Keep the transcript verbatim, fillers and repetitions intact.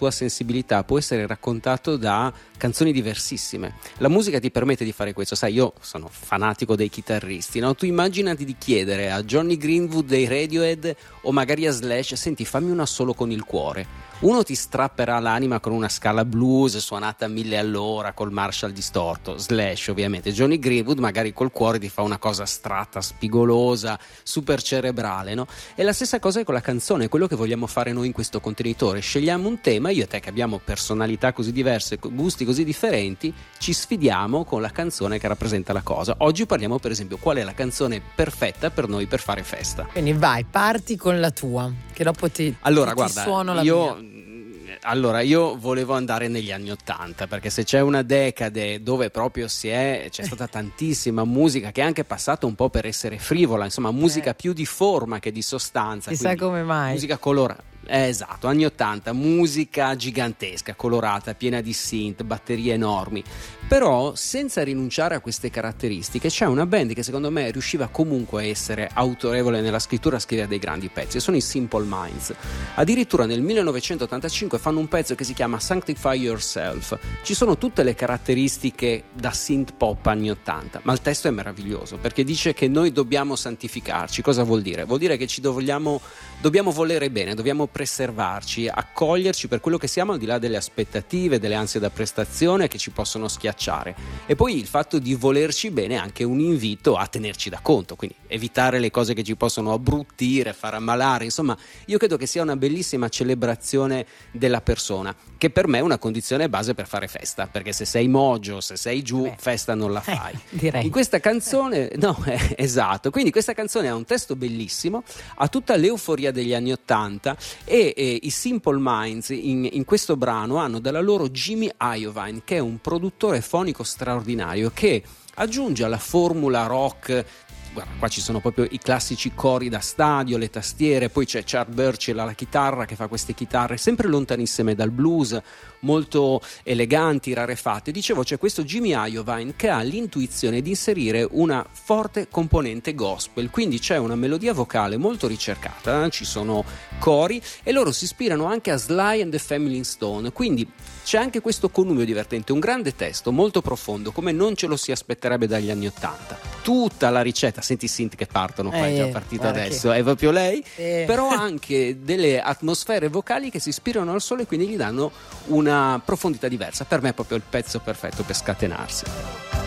tua sensibilità può essere raccontato da canzoni diversissime. La musica ti permette di fare questo. Sai, io sono fanatico dei chitarristi, no? Tu immaginati di chiedere a Johnny Greenwood dei Radiohead o magari a Slash: senti, fammi una solo con il cuore. Uno ti strapperà l'anima con una scala blues suonata a mille all'ora col Marshall distorto, Slash ovviamente. Johnny Greenwood magari col cuore ti fa una cosa astratta, spigolosa, super cerebrale, no? E la stessa cosa è con la canzone, è quello che vogliamo fare noi in questo contenitore. Scegliamo un tema, io e te che abbiamo personalità così diverse, gusti così differenti, ci sfidiamo con la canzone che rappresenta la cosa. Oggi parliamo per esempio qual è la canzone perfetta per noi per fare festa. Quindi vai, parti con la tua, che dopo ti, allora, ti guarda, suono la io... mia. Allora, io volevo andare negli anni Ottanta, perché se c'è una decade dove proprio si è c'è stata tantissima musica che è anche passata un po' per essere frivola, insomma musica eh. più di forma che di sostanza. Chissà come mai. Musica colorata. Eh, esatto, anni ottanta, musica gigantesca, colorata, piena di synth, batterie enormi. Però senza rinunciare a queste caratteristiche c'è una band che secondo me riusciva comunque a essere autorevole nella scrittura, a scrivere dei grandi pezzi, e sono i Simple Minds. Addirittura nel millenovecentottantacinque fanno un pezzo che si chiama Sanctify Yourself. Ci sono tutte le caratteristiche da synth pop anni ottanta, ma il testo è meraviglioso perché dice che noi dobbiamo santificarci. Cosa vuol dire? Vuol dire che ci dobbiamo, dobbiamo volere bene, dobbiamo preservarci, accoglierci per quello che siamo, al di là delle aspettative, delle ansie da prestazione che ci possono schiacciare. E poi il fatto di volerci bene è anche un invito a tenerci da conto, quindi evitare le cose che ci possono abbruttire, far ammalare. Insomma, io credo che sia una bellissima celebrazione della persona, che per me è una condizione base per fare festa, perché se sei mogio, se sei giù, Beh. festa non la fai. Eh, direi. In questa canzone, no, eh, esatto, quindi questa canzone ha un testo bellissimo, ha tutta l'euforia degli anni ottanta, e eh, i Simple Minds in, in questo brano hanno dalla loro Jimmy Iovine, che è un produttore fonico straordinario, che aggiunge alla formula rock. Guarda, qua ci sono proprio i classici cori da stadio, le tastiere, poi c'è Chad Burchill alla chitarra che fa queste chitarre sempre lontanissime dal blues, molto eleganti, rarefatte. Dicevo, c'è questo Jimmy Iovine che ha l'intuizione di inserire una forte componente gospel, quindi c'è una melodia vocale molto ricercata, ci sono cori, e loro si ispirano anche a Sly and the Family Stone, quindi c'è anche questo connubio divertente, un grande testo molto profondo, come non ce lo si aspetterebbe dagli anni ottanta. Tutta la ricetta, senti i synth che partono, qua eh, è già partito adesso, che... è proprio lei, eh. però anche delle atmosfere vocali che si ispirano al sole e quindi gli danno una profondità diversa. Per me è proprio il pezzo perfetto per scatenarsi.